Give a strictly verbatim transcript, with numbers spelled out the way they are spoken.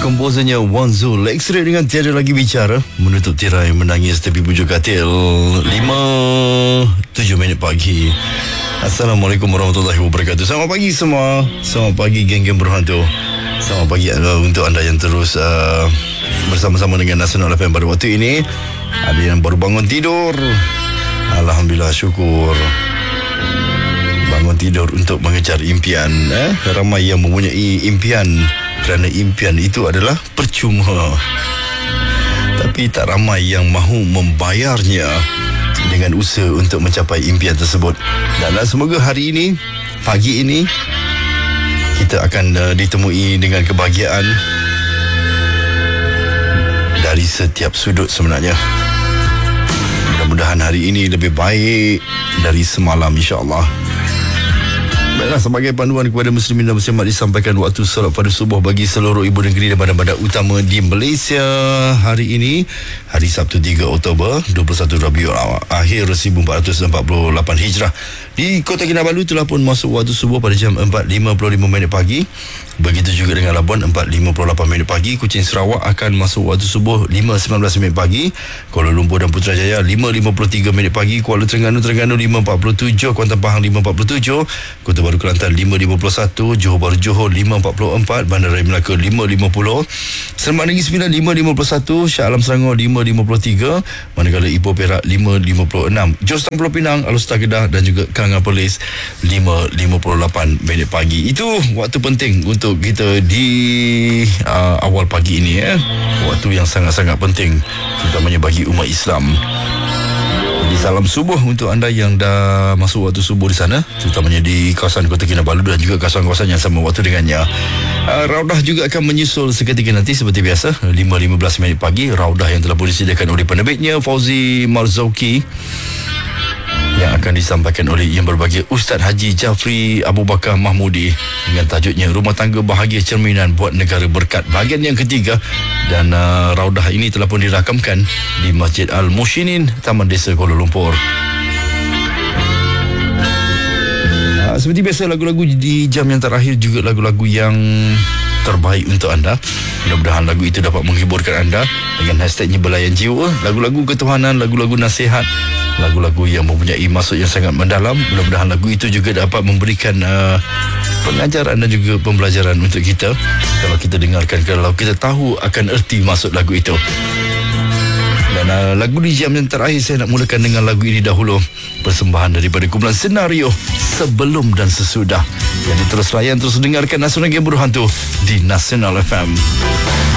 komposernya Wan Zul, X-Ray dengan Tiada Lagi Bicara, menutup tirai Menangis Tepi Bujur Katil. Lima tujuh minit pagi. Assalamualaikum warahmatullahi wabarakatuh. Selamat pagi semua. Selamat pagi geng-geng berhantu. Selamat pagi uh, untuk anda yang terus uh, bersama-sama dengan Nasional F M pada waktu ini. Ada yang baru bangun tidur, alhamdulillah, syukur. Bangun tidur untuk mengejar impian. eh? Ramai yang mempunyai impian, kerana impian itu adalah percuma. Tapi tak ramai yang mahu membayarnya dengan usaha untuk mencapai impian tersebut. Dan semoga hari ini, pagi ini, kita akan uh, ditemui dengan kebahagiaan dari setiap sudut sebenarnya. Mudah-mudahan hari ini lebih baik dari semalam, insya-Allah. Baiklah, sebagai panduan kepada muslimin dan muslimat, disampaikan waktu solat pada subuh bagi seluruh ibu negeri dan bandar-bandar utama di Malaysia hari ini, hari Sabtu tiga Oktober dua puluh satu Rabiul Akhir seribu empat ratus empat puluh lapan Hijrah. Di Kota Kinabalu telah pun masuk waktu subuh pada jam empat lima puluh lima minit pagi. Begitu juga dengan Labuan empat lima puluh lapan minit pagi. Kuching Sarawak akan masuk waktu subuh lima sembilan belas minit pagi. Kuala Lumpur dan Putrajaya lima lima puluh tiga minit pagi. Kuala Terengganu Terengganu lima empat puluh tujuh. Kuantan Pahang lima empat puluh tujuh. Kota Baru Kelantan lima lima puluh satu. Johor Bahru Johor lima empat puluh empat. Bandar Raya Melaka lima lima puluh. Seremak Negeri Sembilan lima lima puluh satu. Shah Alam Selangor lima lima puluh tiga. Manakala Ipoh Perak lima lima puluh enam. Jos Tan Pulau Pinang, Alustar Kedah dan juga Kelangan Perlis lima lima puluh lapan minit pagi. Itu waktu penting untuk kita di uh, awal pagi ini, eh. Waktu yang sangat-sangat penting, terutamanya bagi umat Islam. Jadi salam subuh untuk anda yang dah masuk waktu subuh di sana, terutamanya di kawasan Kota Kinabalu dan juga kawasan-kawasan yang sama waktu dengannya. Uh, Raudah juga akan menyusul seketika nanti seperti biasa lima lima belas minit pagi. Raudah yang telah pun disediakan oleh penerbitnya Fauzi Marzauki, yang akan disampaikan oleh yang berbahagia Ustaz Haji Jafri Abu Bakar Mahmudi dengan tajuknya Rumah Tangga Bahagia Cerminan Buat Negara Berkat, bahagian yang ketiga. Dan uh, raudah ini telah pun dirakamkan di Masjid Al-Mushinin, Taman Desa Kuala Lumpur. Uh, seperti biasa, lagu-lagu di jam yang terakhir juga lagu-lagu yang terbaik untuk anda. Mudah-mudahan lagu itu dapat menghiburkan anda dengan hashtagnya Belayan Jiwa. Lagu-lagu ketuhanan, lagu-lagu nasihat, lagu-lagu yang mempunyai maksud yang sangat mendalam. Mudah-mudahan lagu itu juga dapat memberikan uh, pengajaran dan juga pembelajaran untuk kita. Kalau kita dengarkan, kalau kita tahu akan erti maksud lagu itu. Dan uh, lagu di jam yang terakhir, saya nak mulakan dengan lagu ini dahulu. Persembahan daripada kumpulan Senario, Sebelum dan Sesudah. Jadi terus layan, terus dengarkan Nasional Game Berhantu di Nasional F M.